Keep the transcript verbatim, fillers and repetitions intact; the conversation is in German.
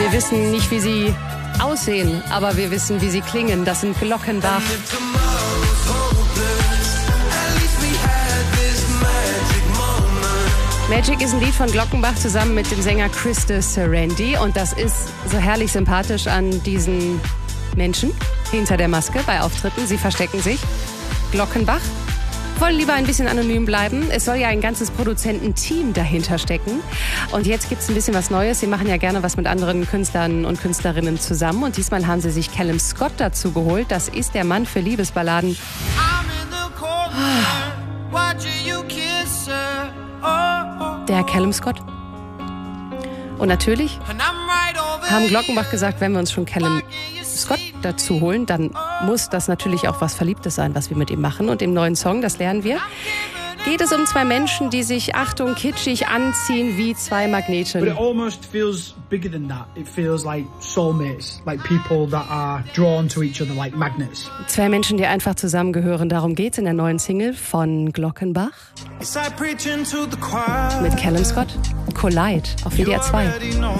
Wir wissen nicht, wie sie aussehen, aber wir wissen, wie sie klingen. Das sind Glockenbach. Magic ist ein Lied von Glockenbach zusammen mit dem Sänger Christus Serendi. Und das ist so herrlich sympathisch an diesen Menschen hinter der Maske bei Auftritten. Sie verstecken sich. Glockenbach wollen lieber ein bisschen anonym bleiben. Es soll ja ein ganzes Produzententeam dahinter stecken. Und jetzt gibt es ein bisschen was Neues. Sie machen ja gerne was mit anderen Künstlern und Künstlerinnen zusammen. Und diesmal haben sie sich Callum Scott dazu geholt. Das ist der Mann für Liebesballaden. Der Callum Scott. Und natürlich haben Glockenbach gesagt, wenn wir uns schon Callum Scott dazu holen, dann muss das natürlich auch was Verliebtes sein, was wir mit ihm machen. Und im neuen Song, das lernen wir, geht es um zwei Menschen, die sich, Achtung, kitschig anziehen wie zwei Magnete. But it almost feels bigger than that. It feels like soulmates, like people that are drawn to each other like magnets. Zwei Menschen, die einfach zusammengehören. Darum geht's in der neuen Single von Glockenbach. Mit Callum Scott. Collide auf W D R zwei.